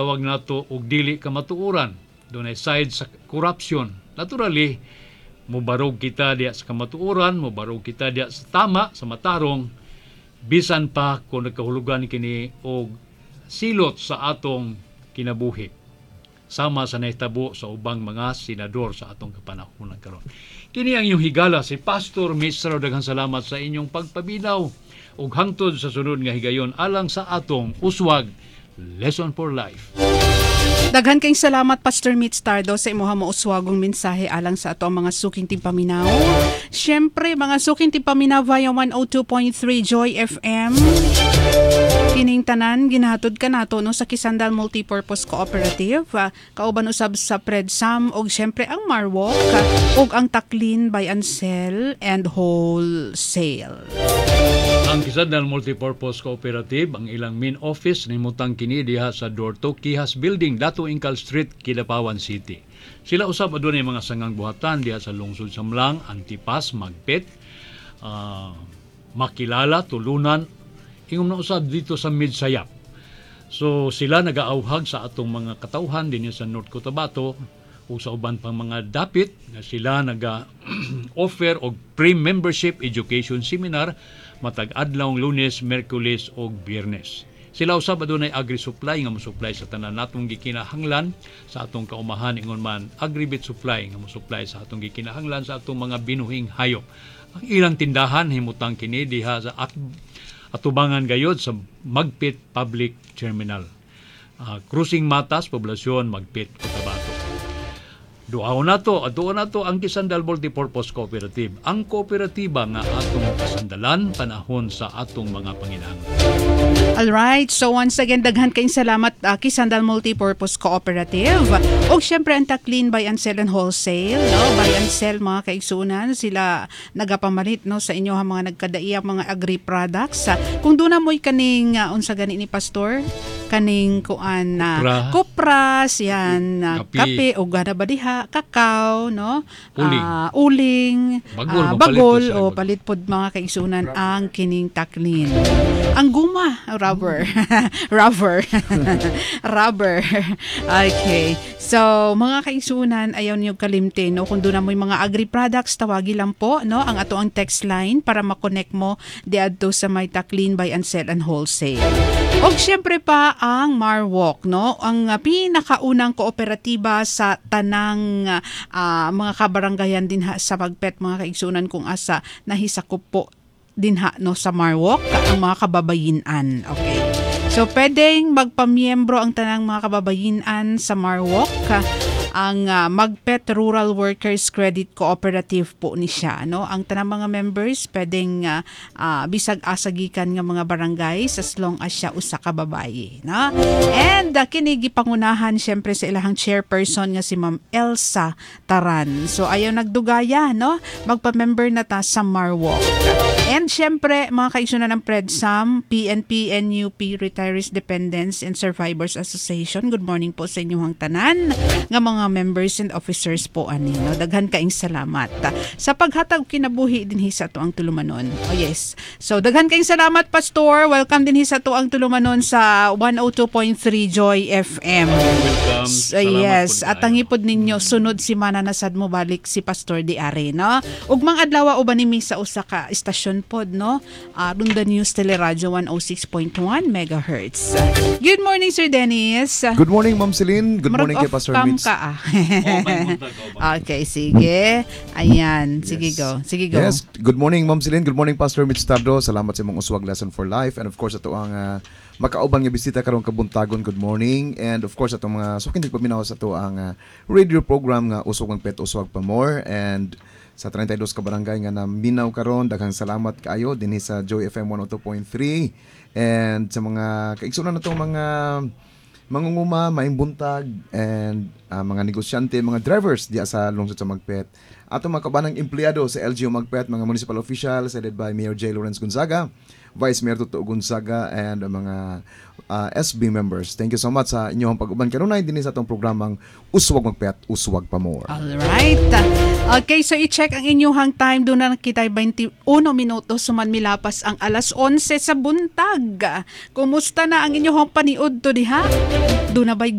tawag nato og dili ka matuoran. Dunay side sa corruption. Naturally, mubarog kita diya sa kamatuoran, mubarog kita diya sa tama, sa matarong, bisan pa kung nagkahulugan kini og silot sa atong kinabuhi. Sama sa nahitabo sa ubang mga senador sa atong kapanahunan karon. Kini ang inyong higala si Pastor Mr. Daghang salamat sa inyong pagpabinaw ug hangtod sa sunod nga higayon alang sa atong uswag Lesson for Life. Daghan kayong salamat Pastor Mitch Tardo sa imuha mauswagong mensahe alang sa ato ang mga suking timpaminaw. Syempre mga suking timpaminaw via 102.3 Joy FM. Kining tanan ginahatod ka nato no sa Kisandal Multipurpose Cooperative, kauban usab sa PredSam og syempre ang Marwok ug ang Taklin by Ansel and Wholesale. Ang Kisandal Multipurpose Cooperative, ang ilang main office nimutang kini diha sa Dorto Kihas Building, Dato Incal Street, Kidapawan City. Sila usab adunay mga sangang buhatan diha sa lungsod Samlang, Antipas, Magpet, Makilala, Tulunan, ingom na usab dito sa Midsayap. So sila nagaauhag sa atong mga katauhan dinhi sa North Cotabato o sa uban pang mga dapit na sila naga-offer og pre-membership education seminar matag adlawng Lunes, Miyerkules ug Biyernes. Sila usab adunay agri-supply nga mo-supply sa tanan natong gikinahanglan sa atong kaumahan ingon man agribit supply nga mo-supply sa atong gikinahanglan sa atong mga binuhing hayop. Ang ilang tindahan himutang kini diha sa atubangan gayod sa Magpit Public Terminal. Cruising Matas, poblasyon Magpit, Cotabato. Duaon nato ang Kisandal Multipurpose Cooperative. Ang kooperatiba nga atong kasandalan panahon sa atong mga panginahanglan. Alright, so once again, daghan kayong salamat Kisandal Multipurpose Cooperative. O syempre ang Taklin by Ansel and Wholesale, no? By Ansel mga kaigsunan, sila nagapamalit no sa inyo mga nagkadaiya mga agri products. Kung doon na mo'y kaning unsa gani ni Pastor, kaning kuan na kopras, yan, kape o gana ba diha, kakao, no? Uling, bagol o palitpod mga kaigsunan ang kining Taklin. Ang guma, rubber. Rubber. Okay. So, mga kaigsunan, ayaw niyo kalimtin, no? Kung doon na mo'y mga agri products, tawagi lang po, no? Ang ato ang text line para makonect mo diadto sa may Taklin by Ansel and Wholesale. O syempre pa ang Marwok, no? Ang pinakaunang kooperatiba sa tanang mga kabaranggayan din sa Magpet, mga kaigsunan kung asa nahisakup po dinha no sa Marwok ang mga kababayinan. Okay. So pwedeng magpamiyembro ang tanang mga kababayinan sa Marwok. Ang Magpet Rural Workers Credit Cooperative po ni siya, no? Ang tanang mga members pwedeng bisag asagikan nga mga barangays as long as siya usa ka babaye, no? And kini gipangunahan syempre sa ilahang chairperson nga si Ma'am Elsa Taran. So ayaw nagdugaya, no? Magpa-member na ta sa Marwok. And syempre mga kaigsunan ng PredSam, PNP, NUP, Retirees, Dependents and Survivors Association. Good morning po sa inyong tanan nga mga members and officers po ani, no? Daghan kaing salamat sa paghatag kinabuhi dinhi sa ato ang tulumanon. Oh yes. So daghan kaing salamat Pastor. Welcome dinhi sa ato ang tulumanon sa 102.3 Joy FM. Welcome. Yes, at ang ipod ninyo sunod si mana nasad mo balik si Pastor Diare, no? Ug mang adlaw uban nimi sa usa ka istasyon pod, no? Rundan News Teleradio 106.1 MHz. Good morning Sir Dennis. Good morning Ma'am Celine. Good morning kay Pastor Mitch. Okay, sige. Ayan, sige go. Sige go. Yes, good morning Ma'am Celine. Good morning Pastor Mitch Tardo. Salamat sa imong uswag Lesson for Life, and of course ato ang makauban nga bisita karong kabuntagon. Good morning, and of course ato mga sukin paminaw sa ato ang radio program nga Uswag Magpet Uswag pa More, and sa 32 ka barangay nga naminaw karon, daghang salamat kaayo dinhi sa Joy FM 102.3, and sa mga kaigsunan natong mga mangunguma, maing buntag, and mga negosyante, mga drivers diya sa lungsod sa Magpet. Ato mga kabanang empleyado sa LGU Magpet, mga municipal officials headed by Mayor J. Lawrence Gonzaga, Vice Mayor Toto Gonzaga, and mga SB members. Thank you so much sa inyong pag-uban kanunay din sa atong programang Uswag Magpet, Uswag pa More. Alright. Okay, so i-check ang inyong time. Doon na kita 21 minutos suman milapas ang alas 11 sa buntag. Kumusta na ang inyong paniud to diha? Doon na ba'y